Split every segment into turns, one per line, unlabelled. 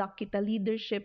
conduct kita, leadership,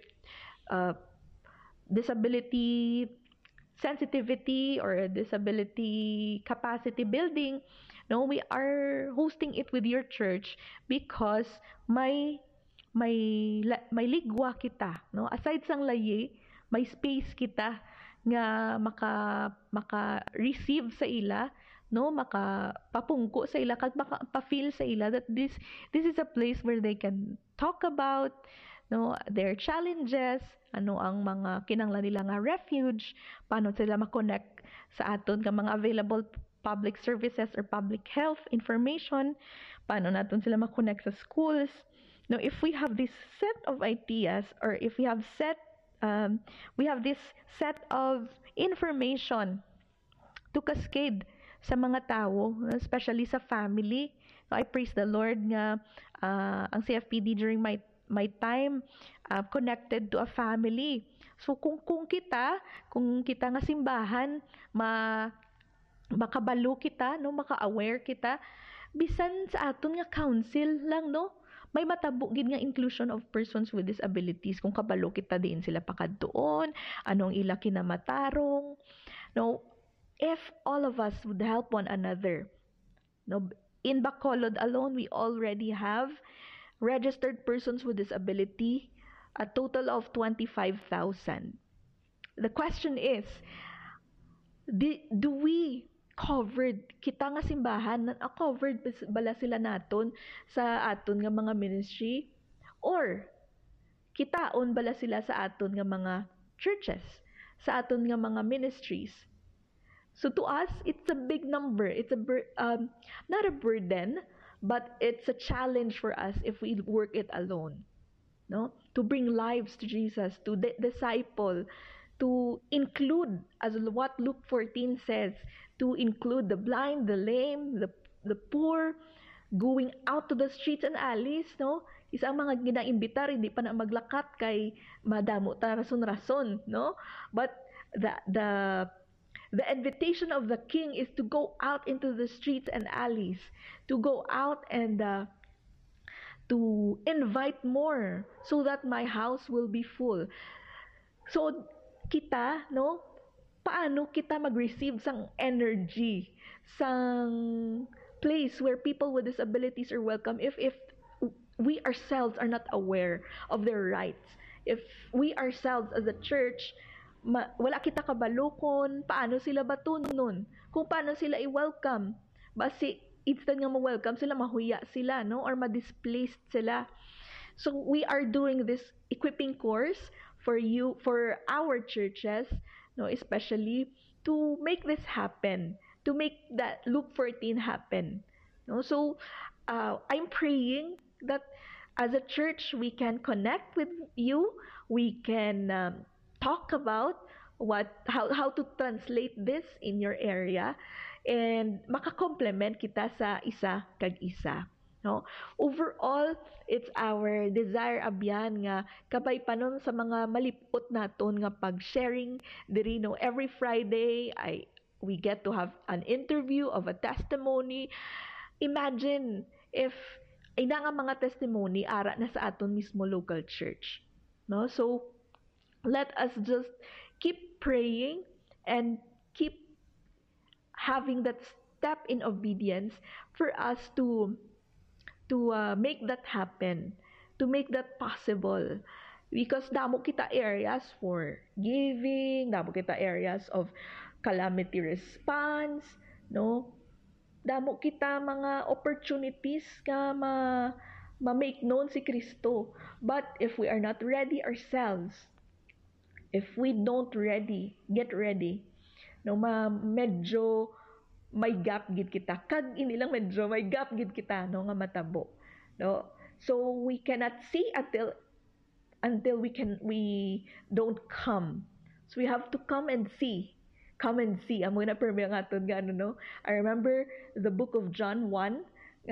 disability sensitivity or disability capacity building. No, we are hosting it with your church because may ligwa kita, no? Aside sang layi, may space kita nga maka receive sa ila, no, maka papungko sa ila kag maka pa-feel sa ila that this is a place where they can talk about, no, their challenges, ano ang mga kinanglan nila nga refuge, paano sila ma-connect sa aton nga mga available public services or public health information, paano naton sila ma-connect sa schools. Now, if we have this set of ideas, or if we have this set of information to cascade sa mga tao, especially sa family. So I praise the Lord nga ang CFPD during my time connected to a family. So kung kita nga simbahan makabalo kita, no, maka-aware kita bisan sa aton nga council lang, no, may matabo gid nga inclusion of persons with disabilities. Kung kabalo kita din sila pakadtoon, anong ila kinamatarong, no, if all of us would help one another, no, in Bacolod alone we already have registered persons with disability, a total of 25,000. The question is, do we covered, kita nga simbahan, covered bala sila naton sa aton nga mga ministry, or kitaon bala sila sa aton nga mga churches, sa aton nga mga ministries? So to us, it's a big number. It's not a burden, but it's a challenge for us if we work it alone, no? To bring lives to Jesus, to disciple, to include, as what Luke 14 says, to include the blind, the lame, the poor, going out to the streets and alleys, no? Isang mga ginaimbitar, hindi pa na maglakat kay madamo ta rason-rason, no? But the invitation of the King is to go out into the streets and alleys, to go out and to invite more so that my house will be full. So kita, no, paano kita mag-receive sang energy, sang place where people with disabilities are welcome if we ourselves are not aware of their rights? If we ourselves as a church, wala kita kabalukon, paano sila batunon? Kung paano sila i-welcome? Basi, instant nga ma-welcome sila, mahuya sila, no? Or ma-displaced sila. So, we are doing this equipping course for our churches, no, especially to make this happen, to make that Luke 14 happen, no. So I'm praying that as a church we can connect with you, we can talk about how to translate this in your area, and makakomplement kita sa isa kag isa. No? Overall, it's our desire abyan nga kabay panon sa mga malipot naton nga pag-sharing diri, no, every Friday we get to have an interview of a testimony. Imagine if ina nga mga testimony ara na sa aton mismo local church, no? So let us just keep praying and keep having that step in obedience for us to make that happen, to make that possible. Because damo kita areas for giving, damo kita areas of calamity response, no? Damo kita mga opportunities nga ma-make known si Kristo. But if we are not ready ourselves, if we don't get ready, no, medyo may gap gid kita, kag inilang medyo may gap gid kita, no, nga matabo, no. So we cannot see until we don't come. So we have to come and see. Amo na permi ang aton nga, no. I remember the book of John 1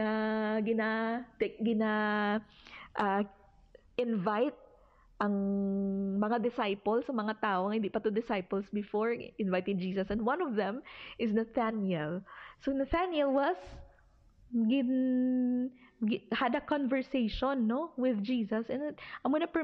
invite ang mga disciples, sa mga tao nga hindi pa to disciples before, invited Jesus, and one of them is Nathaniel. So Nathaniel had a conversation, no, with Jesus, and amo na